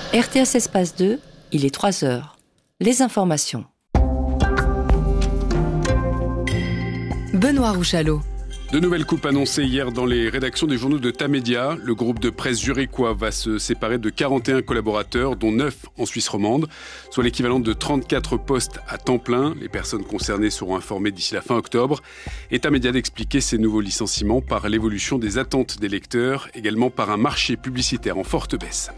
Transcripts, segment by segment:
RTS Espace 2, il est 3 heures. Les informations. Benoît Rouchalot. De nouvelles coupes annoncées hier dans les rédactions des journaux de Tamedia. Le groupe de presse zurichois va se séparer de 41 collaborateurs, dont 9 en Suisse romande, soit l'équivalent de 34 postes à temps plein. Les personnes concernées seront informées d'ici la fin octobre. Et Tamedia d'expliquer ces nouveaux licenciements par l'évolution des attentes des lecteurs, également par un marché publicitaire en forte baisse.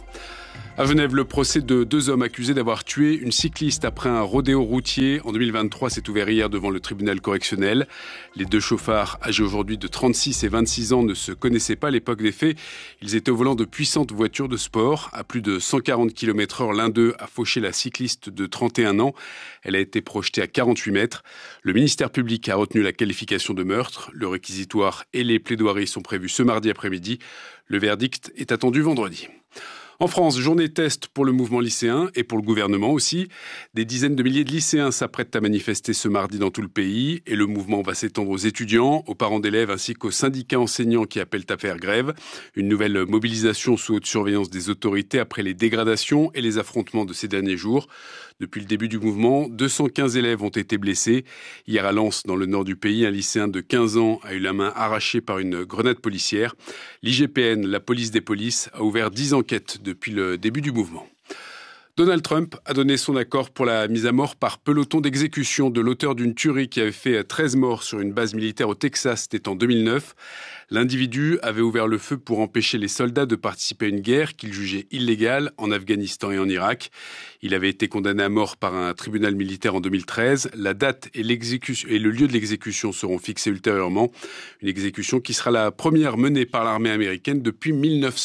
À Genève, le procès de 2 hommes accusés d'avoir tué une cycliste après un rodéo routier en 2023 s'est ouvert hier devant le tribunal correctionnel. Les 2 chauffards, âgés aujourd'hui de 36 et 26 ans, ne se connaissaient pas à l'époque des faits. Ils étaient au volant de puissantes voitures de sport. À plus de 140 km/h, l'un d'eux a fauché la cycliste de 31 ans. Elle a été projetée à 48 mètres. Le ministère public a retenu la qualification de meurtre. Le réquisitoire et les plaidoiries sont prévus ce mardi après-midi. Le verdict est attendu vendredi. En France, journée test pour le mouvement lycéen et pour le gouvernement aussi. Des dizaines de milliers de lycéens s'apprêtent à manifester ce mardi dans tout le pays et le mouvement va s'étendre aux étudiants, aux parents d'élèves ainsi qu'aux syndicats enseignants qui appellent à faire grève. Une nouvelle mobilisation sous haute surveillance des autorités après les dégradations et les affrontements de ces derniers jours. Depuis le début du mouvement, 215 élèves ont été blessés. Hier à Lens, dans le nord du pays, un lycéen de 15 ans a eu la main arrachée par une grenade policière. L'IGPN, la police des polices, a ouvert 10 enquêtes depuis le début du mouvement. Donald Trump a donné son accord pour la mise à mort par peloton d'exécution de l'auteur d'une tuerie qui avait fait 13 morts sur une base militaire au Texas, c'était en 2009. L'individu avait ouvert le feu pour empêcher les soldats de participer à une guerre qu'il jugeait illégale en Afghanistan et en Irak. Il avait été condamné à mort par un tribunal militaire en 2013. La date et le lieu de l'exécution seront fixés ultérieurement. Une exécution qui sera la première menée par l'armée américaine depuis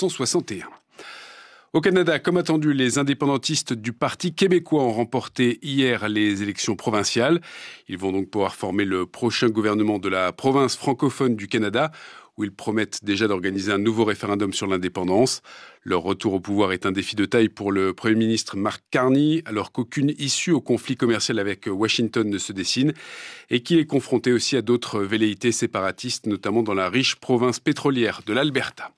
1961. Au Canada, comme attendu, les indépendantistes du Parti québécois ont remporté hier les élections provinciales. Ils vont donc pouvoir former le prochain gouvernement de la province francophone du Canada, où ils promettent déjà d'organiser un nouveau référendum sur l'indépendance. Leur retour au pouvoir est un défi de taille pour le Premier ministre Mark Carney, alors qu'aucune issue au conflit commercial avec Washington ne se dessine, et qu'il est confronté aussi à d'autres velléités séparatistes, notamment dans la riche province pétrolière de l'Alberta.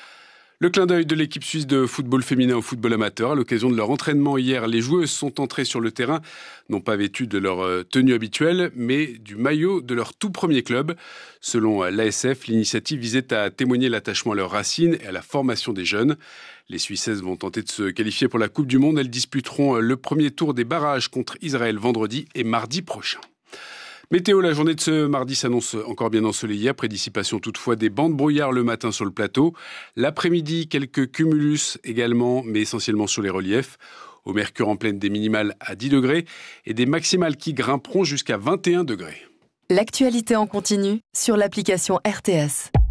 Le clin d'œil de l'équipe suisse de football féminin au football amateur. À l'occasion de leur entraînement hier, les joueuses sont entrées sur le terrain, non pas vêtues de leur tenue habituelle, mais du maillot de leur tout premier club. Selon l'ASF, l'initiative visait à témoigner l'attachement à leurs racines et à la formation des jeunes. Les Suissaises vont tenter de se qualifier pour la Coupe du Monde. Elles disputeront le premier tour des barrages contre Israël vendredi et mardi prochain. Météo, la journée de ce mardi s'annonce encore bien ensoleillée, après dissipation toutefois des bancs de brouillard le matin sur le plateau. L'après-midi, quelques cumulus également, mais essentiellement sur les reliefs. Au mercure en pleine, des minimales à 10 degrés et des maximales qui grimperont jusqu'à 21 degrés. L'actualité en continu sur l'application RTS.